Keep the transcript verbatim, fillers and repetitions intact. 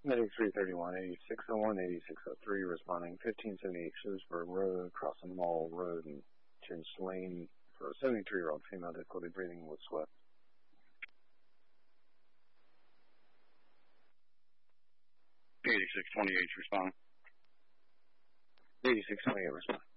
Medic three thirty-one, eighty-six oh one, eighty-six oh three, responding fifteen seventy-eight Shrewsbury Road, crossing Mall Road and Chinch Lane for a seventy-three-year-old female, difficulty breathing with sweat. eighty-six twenty-eight, responding. eighty-six twenty-eight, responding.